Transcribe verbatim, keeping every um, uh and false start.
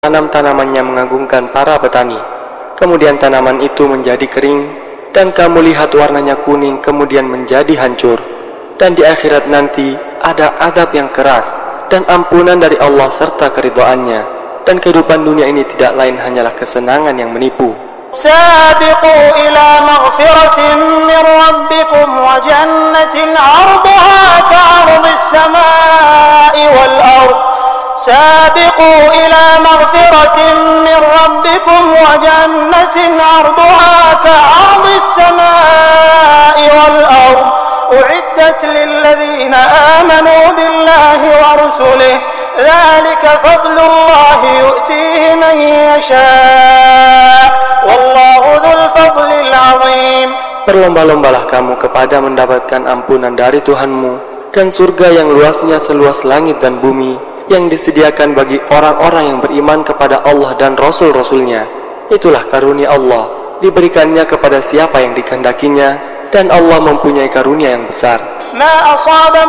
Tanam tanamannya mengagumkan para petani. Kemudian tanaman itu menjadi kering, dan kamu lihat warnanya kuning kemudian menjadi hancur. Dan di akhirat nanti ada azab yang keras dan ampunan dari Allah serta keridhaannya. Dan kehidupan dunia ini tidak lain hanyalah kesenangan yang menipu. سابقوا إلى مغفرة من ربكم وجنة عرضها كعرض السماء والأرض سابقوا إلى مغفرة من ربكم وجنة عرضها كعرض السماء والأرض أعدت للذين آمنوا بالله ورسله ذلك فضل الله يؤتيه من يشاء والله ذو الفضل العظيم. Berlomba-lombalah kamu kepada mendapatkan ampunan dari Tuhanmu dan surga yang luasnya seluas langit dan bumi, yang disediakan bagi orang-orang yang beriman kepada Allah dan Rasul-Rasulnya. Itulah karunia Allah, diberikannya kepada siapa yang dikehendakinya, dan Allah mempunyai karunia yang besar. ما أصاب